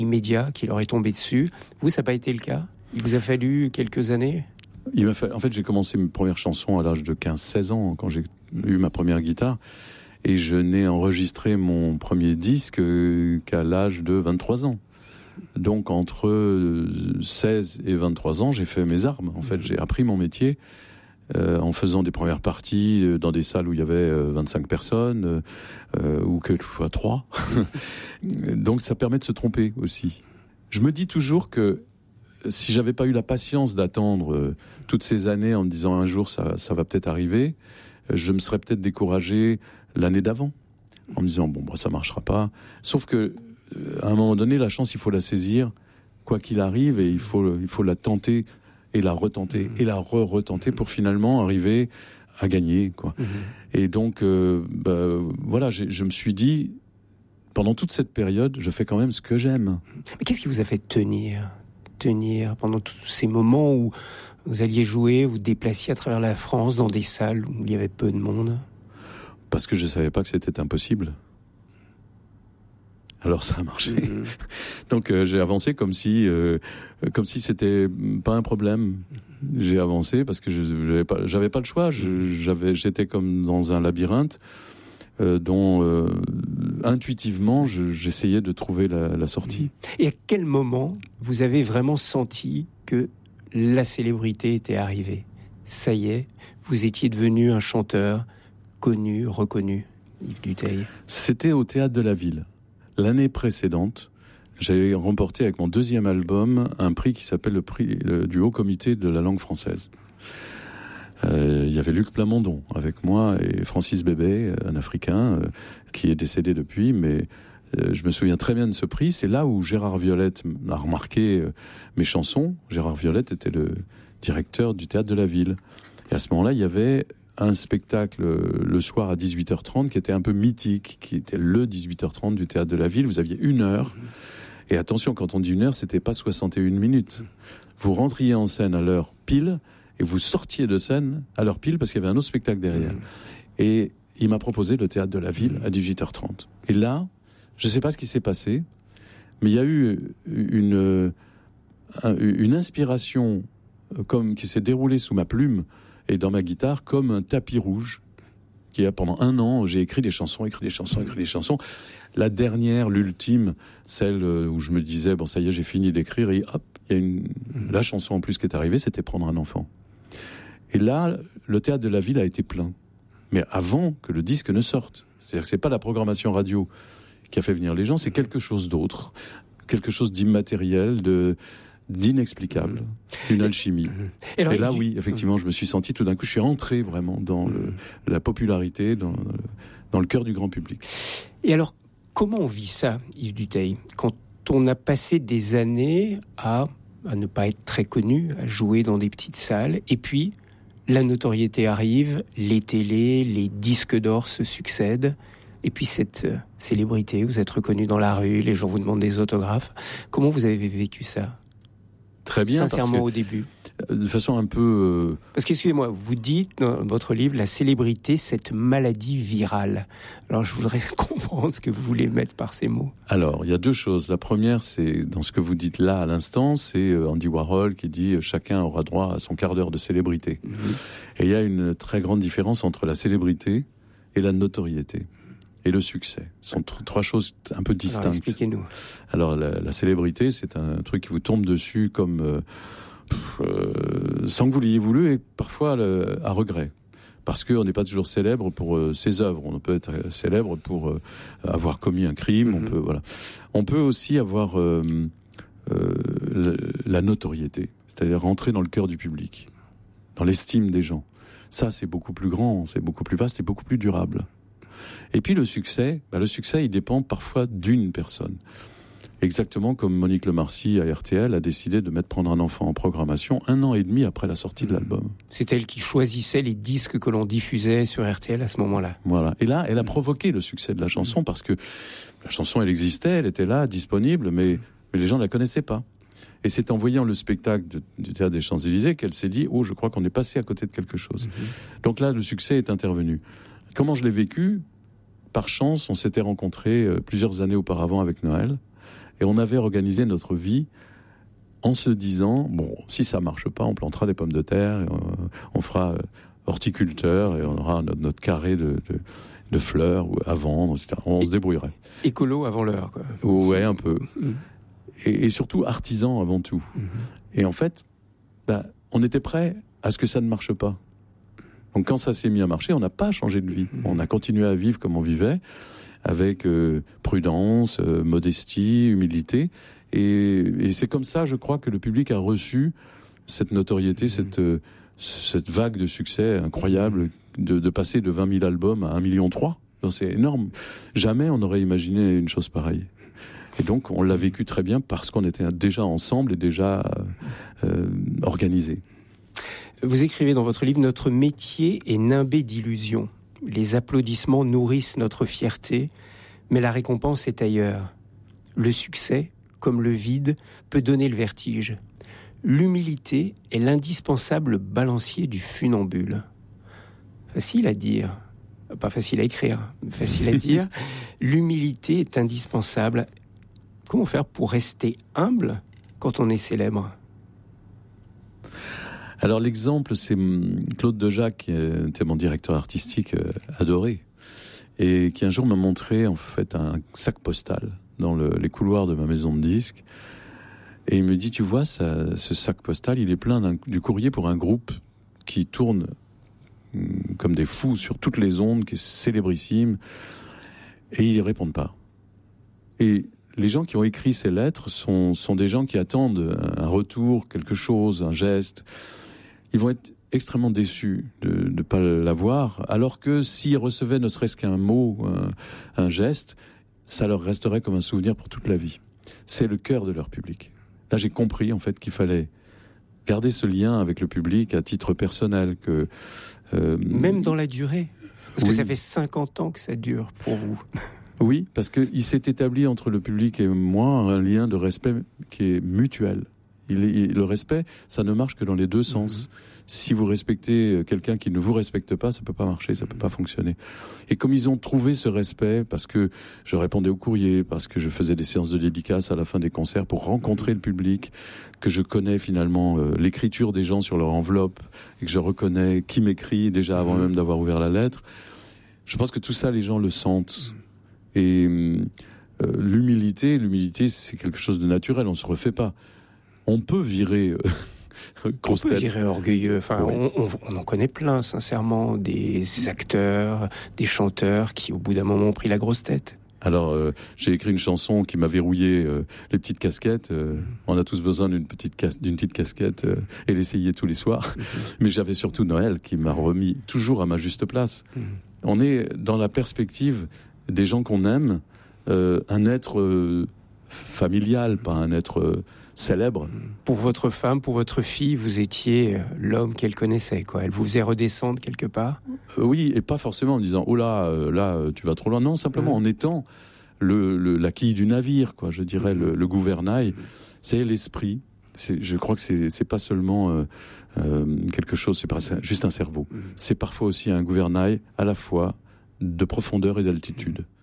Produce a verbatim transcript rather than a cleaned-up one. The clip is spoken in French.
immédiat qui leur est tombé dessus. Vous, ça n'a pas été le cas? Il vous a fallu quelques années? Il m'a fait, en fait, j'ai commencé mes premières chansons à l'âge de quinze seize ans, quand j'ai eu ma première guitare. Et je n'ai enregistré mon premier disque qu'à l'âge de vingt-trois ans. Donc, entre seize et vingt-trois ans, j'ai fait mes armes. En fait, j'ai appris mon métier euh, en faisant des premières parties dans des salles où il y avait euh, vingt-cinq personnes, euh, ou quelquefois trois. Donc, ça permet de se tromper aussi. Je me dis toujours que si j'avais pas eu la patience d'attendre euh, toutes ces années en me disant un jour ça, ça va peut-être arriver, euh, je me serais peut-être découragé l'année d'avant en me disant bon bah, ça marchera pas. Sauf que euh, à un moment donné, la chance il faut la saisir quoi qu'il arrive et il faut il faut la tenter et la retenter mmh. et la re-retenter pour finalement arriver à gagner quoi. Mmh. Et donc euh, bah, voilà, j'ai, je me suis dit pendant toute cette période, je fais quand même ce que j'aime. Mais qu'est-ce qui vous a fait tenir tenir pendant tous ces moments où vous alliez jouer, vous déplaciez à travers la France dans des salles où il y avait peu de monde? Parce que je savais pas que c'était impossible. Alors ça a marché. Mmh. Donc euh, j'ai avancé comme si euh, comme si c'était pas un problème. J'ai avancé parce que je j'avais pas j'avais pas le choix. Je, j'avais j'étais comme dans un labyrinthe euh, dont euh, intuitivement je, j'essayais de trouver la, la sortie. Et à quel moment vous avez vraiment senti que la célébrité était arrivée? Ça y est, vous étiez devenu un chanteur connu, reconnu, Yves Dutheil. C'était au Théâtre de la Ville. L'année précédente, j'avais remporté avec mon deuxième album un prix qui s'appelle le prix le, du Haut Comité de la langue française. Euh, il y avait Luc Plamondon avec moi et Francis Bébé, un Africain euh, qui est décédé depuis, mais euh, je me souviens très bien de ce prix. C'est là où Gérard Violette a remarqué euh, mes chansons. Gérard Violette était le directeur du Théâtre de la Ville. Et à ce moment-là, il y avait un spectacle le soir à dix-huit heures trente qui était un peu mythique, qui était le dix-huit heures trente du Théâtre de la Ville. Vous aviez une heure. Et attention, quand on dit une heure, c'était pas soixante et une minutes. Vous rentriez en scène à l'heure pile et vous sortiez de scène à l'heure pile parce qu'il y avait un autre spectacle derrière. Et il m'a proposé le Théâtre de la Ville à dix-huit heures trente. Et là, je sais pas ce qui s'est passé, mais il y a eu une, une inspiration comme qui s'est déroulée sous ma plume et dans ma guitare comme un tapis rouge qui a pendant un an, j'ai écrit des chansons, écrit des chansons, écrit des chansons. La dernière, l'ultime, celle où je me disais, bon, ça y est, j'ai fini d'écrire, et hop, il y a une, la chanson en plus qui est arrivée, c'était Prendre un enfant. Et là, le Théâtre de la Ville a été plein. Mais avant que le disque ne sorte. C'est-à-dire que c'est pas la programmation radio qui a fait venir les gens, c'est quelque chose d'autre. Quelque chose d'immatériel, de, d'inexplicable. Une alchimie. Et, alors, et là, du... oui, effectivement, je me suis senti tout d'un coup, je suis rentré vraiment dans le, la popularité, dans, dans le cœur du grand public. Et alors, comment on vit ça, Yves Dutheil, quand on a passé des années à, à ne pas être très connu, à jouer dans des petites salles, et puis la notoriété arrive, les télés, les disques d'or se succèdent, et puis cette euh, célébrité, vous êtes reconnu dans la rue, les gens vous demandent des autographes. Comment vous avez vécu ça ? Très bien. Sincèrement, parce que, au début. De façon un peu... Euh... Parce que, excusez-moi, vous dites dans votre livre, la célébrité, cette maladie virale. Alors, je voudrais comprendre ce que vous voulez mettre par ces mots. Alors, il y a deux choses. La première, c'est, dans ce que vous dites là, à l'instant, c'est Andy Warhol qui dit « Chacun aura droit à son quart d'heure de célébrité mmh. ». Et il y a une très grande différence entre la célébrité et la notoriété. Et le succès. Ce sont t- trois choses un peu distinctes. Alors, expliquez-nous. Alors, la, la célébrité, c'est un truc qui vous tombe dessus comme... Euh, euh, sans que vous l'ayez voulu et parfois le, à regret. Parce qu'on n'est pas toujours célèbre pour euh, ses œuvres. On peut être célèbre pour euh, avoir commis un crime. Mm-hmm. On peut, voilà. On peut aussi avoir euh, euh, le, la notoriété. C'est-à-dire rentrer dans le cœur du public. Dans l'estime des gens. Ça, c'est beaucoup plus grand, c'est beaucoup plus vaste et beaucoup plus durable. Et puis le succès, bah le succès, il dépend parfois d'une personne. Exactement comme Monique Lemarcy à R T L a décidé de mettre Prendre un enfant en programmation un an et demi après la sortie de l'album. C'est elle qui choisissait les disques que l'on diffusait sur R T L à ce moment-là. Voilà. Et là, elle a provoqué le succès de la chanson parce que la chanson, elle existait, elle était là, disponible, mais, mais les gens ne la connaissaient pas. Et c'est en voyant le spectacle de, du Théâtre des Champs-Élysées qu'elle s'est dit « Oh, je crois qu'on est passé à côté de quelque chose. Mm-hmm. » Donc là, le succès est intervenu. Comment je l'ai vécu ? Par chance, on s'était rencontrés plusieurs années auparavant avec Noël. Et on avait organisé notre vie en se disant, bon, si ça marche pas, on plantera des pommes de terre, et on, on fera horticulteur et on aura notre, notre carré de, de, de fleurs à vendre, et cetera. On et, se débrouillerait. Écolo avant l'heure, quoi. Ouais, un peu. Mmh. Et, et surtout artisan avant tout. Mmh. Et en fait, bah, on était prêt à ce que ça ne marche pas. Donc quand ça s'est mis à marcher, on n'a pas changé de vie. Mmh. On a continué à vivre comme on vivait, avec euh, prudence, euh, modestie, humilité. Et, et c'est comme ça, je crois, que le public a reçu cette notoriété, mmh. cette, euh, cette vague de succès incroyable, de, de passer de vingt mille albums à un virgule trois million. C'est énorme. Jamais on n'aurait imaginé une chose pareille. Et donc, on l'a vécu très bien parce qu'on était déjà ensemble et déjà euh, organisés. Vous écrivez dans votre livre « Notre métier est nimbé d'illusions. Les applaudissements nourrissent notre fierté, mais la récompense est ailleurs. Le succès, comme le vide, peut donner le vertige. L'humilité est l'indispensable balancier du funambule. » Facile à dire, pas facile à écrire, mais facile à dire. L'humilité est indispensable. Comment faire pour rester humble quand on est célèbre ? Alors l'exemple, c'est Claude Dejac, qui était mon directeur artistique euh, adoré, et qui un jour m'a montré en fait un sac postal dans le, les couloirs de ma maison de disques. Et il me dit, tu vois, ça, ce sac postal, il est plein d'un, du courrier pour un groupe qui tourne hum, comme des fous sur toutes les ondes, qui est célébrissime, et ils ne répondent pas. Et les gens qui ont écrit ces lettres sont, sont des gens qui attendent un retour, quelque chose, un geste. Ils vont être extrêmement déçus de ne pas l'avoir, alors que s'ils recevaient ne serait-ce qu'un mot, un, un geste, ça leur resterait comme un souvenir pour toute la vie. C'est le cœur de leur public. Là, j'ai compris en fait qu'il fallait garder ce lien avec le public à titre personnel. Que, euh, Même dans la durée, parce oui. que ça fait cinquante ans que ça dure pour vous. Oui, parce qu'il s'est établi entre le public et moi un lien de respect qui est mutuel. Il est, le respect, ça ne marche que dans les deux sens. Mmh. Si vous respectez quelqu'un qui ne vous respecte pas, ça peut pas marcher, ça peut pas fonctionner. Et comme ils ont trouvé ce respect, parce que je répondais aux courriers, parce que je faisais des séances de dédicaces à la fin des concerts pour rencontrer mmh. le public, que je connais finalement euh, l'écriture des gens sur leur enveloppe, et que je reconnais qui m'écrit déjà avant mmh. même d'avoir ouvert la lettre, je pense que tout ça, les gens le sentent. Mmh. Et euh, l'humilité, l'humilité, c'est quelque chose de naturel, on se refait pas. On peut virer euh, grosse On peut tête. virer orgueilleux. Enfin, oui. on, on, on en connaît plein, sincèrement, des acteurs, des chanteurs qui, au bout d'un moment, ont pris la grosse tête. Alors, euh, j'ai écrit une chanson qui m'a verrouillé euh, les petites casquettes. Euh, mmh. On a tous besoin d'une petite, cas- d'une petite casquette euh, et l'essayer tous les soirs. Mmh. Mais j'avais surtout Noël qui m'a remis toujours à ma juste place. Mmh. On est dans la perspective des gens qu'on aime, euh, un être euh, familial, pas un être... Euh, célèbre. Pour votre femme, pour votre fille, vous étiez l'homme qu'elle connaissait, quoi. Elle vous faisait redescendre quelque part ? euh, Oui, et pas forcément en disant « Oh là, euh, là, tu vas trop loin ». Non, simplement mmh. en étant le, le, la quille du navire, quoi. Je dirais, mmh. le, le gouvernail. C'est l'esprit. C'est, je crois que c'est, c'est pas seulement euh, euh, quelque chose, c'est pas juste un cerveau. Mmh. C'est parfois aussi un gouvernail à la fois de profondeur et d'altitude. Mmh.